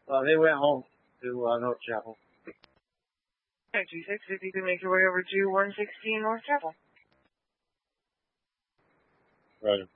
They went home to North Chapel. 926, if you can make your way over to 116 North Chapel. Right.